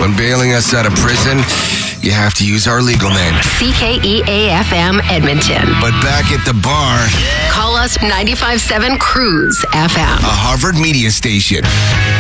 When bailing us out of prison, you have to use our legal name. CKEA-FM Edmonton. But back at the bar, Call us 95.7 Cruise FM. a Harvard media station.